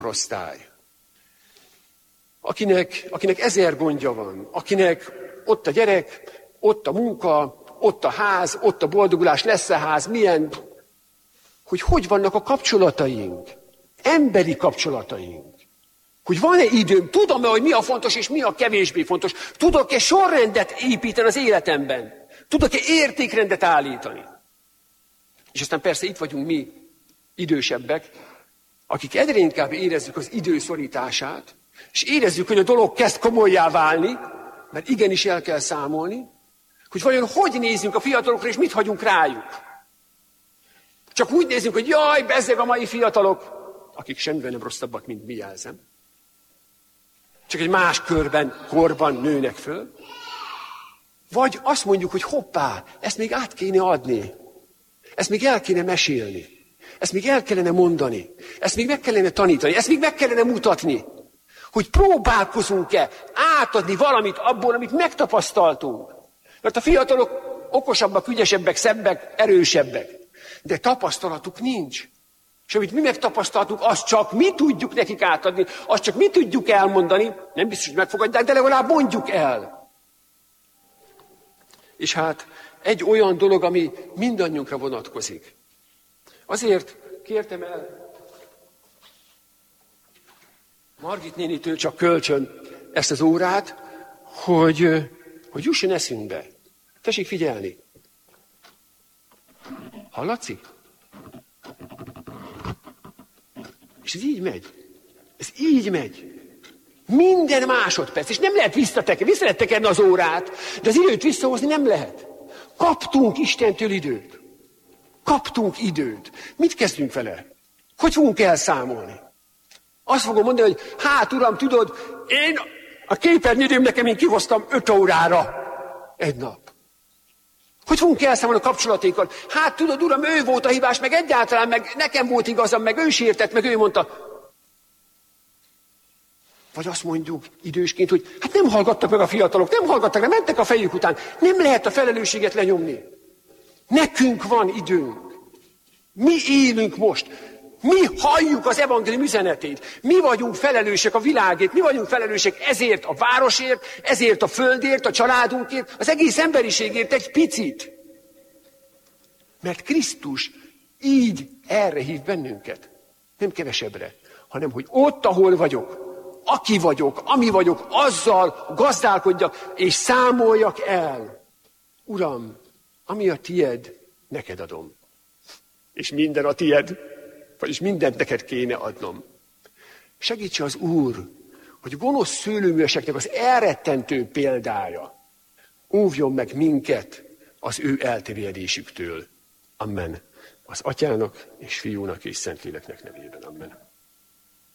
korosztály, akinek 1000 gondja van, akinek ott a gyerek, ott a munka, ott a ház, ott a boldogulás, lesz a ház, milyen, hogy vannak a kapcsolataink, emberi kapcsolataink. Hogy van-e időm, tudom-e, hogy mi a fontos és mi a kevésbé fontos. Tudok-e sorrendet építeni az életemben? Tudok-e értékrendet állítani? És aztán persze itt vagyunk mi, idősebbek, akik egyre inkább érezzük az idő szorítását, és érezzük, hogy a dolog kezd komolyá válni, mert igenis el kell számolni, hogy vajon hogy nézzünk a fiatalokra, és mit hagyunk rájuk. Csak úgy nézzünk, hogy jaj, bezzeg a mai fiatalok, akik semmivel nem rosszabbak, mint mi, jelzem. Csak egy más korban nőnek föl. Vagy azt mondjuk, hogy hoppá, ezt még át kéne adni. Ezt még el kéne mesélni. Ezt még el kellene mondani. Ezt még meg kellene tanítani. Ezt még meg kellene mutatni. Hogy próbálkozunk-e átadni valamit abból, amit megtapasztaltunk. Mert a fiatalok okosabbak, ügyesebbek, szebbek, erősebbek. De tapasztalatuk nincs. És amit mi megtapasztaltunk, azt csak mi tudjuk nekik átadni, azt csak mi tudjuk elmondani, nem biztos, hogy megfogadják, de legalább mondjuk el. És hát egy olyan dolog, ami mindannyiunkra vonatkozik. Azért kértem el Margit nénitől csak kölcsön ezt az órát, hogy jusson eszünkbe. Tessék figyelni. Hallatszik? És ez így megy. Ez így megy. Minden másodperc. És nem lehet visszatekerni. Vissza lehet tekerni az órát, de az időt visszahozni nem lehet. Kaptunk Istentől időt. Kaptunk időt. Mit kezdünk vele? Hogy fogunk elszámolni? Azt fogom mondani, hogy hát uram, tudod, én a képernyőm nekem én kihoztam 5 órára egy nap. Hogy fogunk elszámolni a kapcsolatékkal? Hát tudod, uram, ő volt a hibás, meg egyáltalán, meg nekem volt igazam, meg ő sértett, meg ő mondta. Vagy azt mondjuk idősként, hogy hát nem hallgattak meg a fiatalok, nem hallgattak, nem mentek a fejük után. Nem lehet a felelősséget lenyomni. Nekünk van időnk. Mi élünk most. Mi halljuk az evangélium üzenetét. Mi vagyunk felelősek a világért, mi vagyunk felelősek ezért a városért, ezért a földért, a családunkért, az egész emberiségért egy picit. Mert Krisztus így erre hív bennünket. Nem kevesebbre, hanem hogy ott, ahol vagyok, aki vagyok, ami vagyok, azzal gazdálkodjak és számoljak el. Uram, ami a tied, neked adom. És minden a tied, vagyis mindent neked kéne adnom. Segítse az Úr, hogy gonosz szőlőműveseknek az elrettentő példája óvjon meg minket az ő elterjedésüktől. Amen. Az Atyának és Fiúnak és Szentléleknek nevében. Amen.